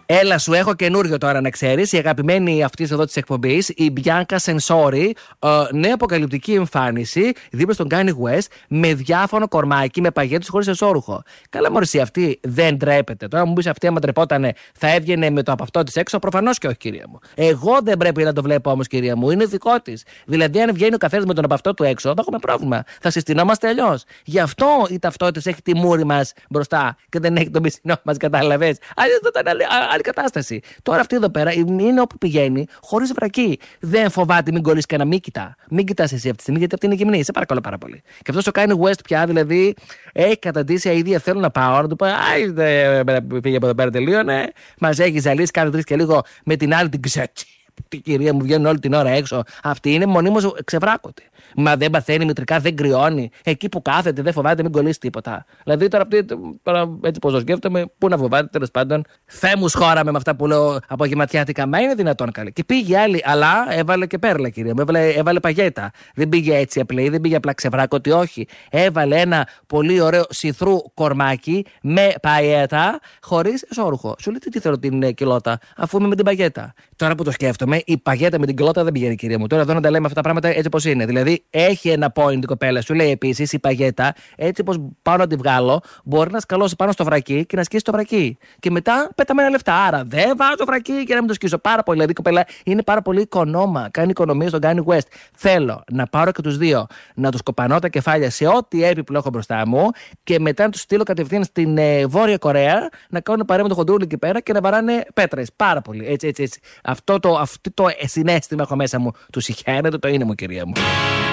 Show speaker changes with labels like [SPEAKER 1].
[SPEAKER 1] Έλα, σου έχω καινούριο τώρα να ξέρεις. Η αγαπημένη αυτή εδώ της εκπομπής, η Bianca Censori, νέα αποκαλυπτική εμφάνιση δίπλα στον Kanye West με διάφανο κορμάκι με παγέτους χωρίς εσώρουχο. Καλά, μωρή, αυτή δεν ντρέπεται. Τώρα μου πεις αυτή, άμα ντρεπότανε, θα έβγαινε με το από αυτό της έξω. Προφανώς και όχι, κυρία μου. Εγώ δεν πρέπει να το βλέπω όμως, κυρία μου. Είναι δικό της. Δηλαδή, αν βγαίνει ο καθένας με τον από αυτό του έξω, θα έχουμε πρόβλημα. Θα συστηνόμαστε αλλιώς. Γι' αυτό η ταυτότητα έχει τη μούρη μας μπροστά και δεν έχει το μισινό μας, κατάλαβες. Αλλιώς θα ήταν άλλη κατάσταση. Τώρα αυτή εδώ πέρα είναι όπου πηγαίνει χωρίς βρακή. Δεν φοβάται, μην κολλήσει κανένα μύκητα. Μην κοιτάς εσύ αυτή τη στιγμή, γιατί αυτή είναι γυμνή. Σε παρακαλώ πάρα πολύ. Και αυτός ο Kanye West πια, δηλαδή, έχει καταντήσει αηδία. Θέλω να πάω να του πω, πήγε από εδώ πέρα, τελείωνε. Μας έχει ζαλίσει, κάνει τρεις και λίγο με την άλλη την ξέτσι. Την κυρία μου βγαίνουν όλη την ώρα έξω. Αυτή είναι μονίμως ξεβράκωτη. Μα δεν παθαίνει μητρικά, δεν κρυώνει. Εκεί που κάθεται δεν φοβάται, μην κολλήσει τίποτα. Δηλαδή τώρα αυτή, έτσι πως το σκέφτομαι, πού να φοβάται, τέλος πάντων. Θεέ μου σχόραμε με αυτά που λέω απογευματιάτικα. Μα είναι δυνατόν καλή. Και πήγε άλλη, αλλά έβαλε και πέρλα, κυρία μου. Έβαλε παγέτα. Δεν πήγε έτσι απλή, δεν πήγε απλά ξεβράκωτη, όχι. Έβαλε ένα πολύ ωραίο σιθρού κορμάκι με παγέτα χωρίς εσώρουχο. Σου λέει τι θέλω την κοιλότα, αφού είμαι με την παγέτα. Τώρα που το σκέφτομαι, η παγέτα με την κοιλότα δεν πηγαίνει, κυρία μου. Τώρα εδώ να τα λέμε αυτά τα πράγματα έτσι πως είναι. Δηλαδή, έχει ένα point η κοπέλα. Σου λέει επίσης η παγέτα, έτσι πως πάω να τη βγάλω, μπορεί να σκαλώσει πάνω στο βρακί και να σκίσει το βρακί. Και μετά πεταμένα λεφτά. Άρα δεν βάζω βρακί και να μην το σκίσω. Πάρα πολύ. Δηλαδή η κοπέλα είναι πάρα πολύ οικονόμα. Κάνει οικονομία στον Kanye West. Θέλω να πάρω και τους δύο, να τους κοπανώ τα κεφάλια σε ό,τι έπιπλο έχω μπροστά μου και μετά να τους στείλω κατευθείαν στην Βόρεια Κορέα να κάνουν παρέα με το χοντρούλι εκεί πέρα και να βαράνε πέτρες. Πάρα πολύ. Έτσι. Αυτό το συναίσθημα έχω μέσα μου. Του συχαίνεται, το είναι μου, κυρία μου.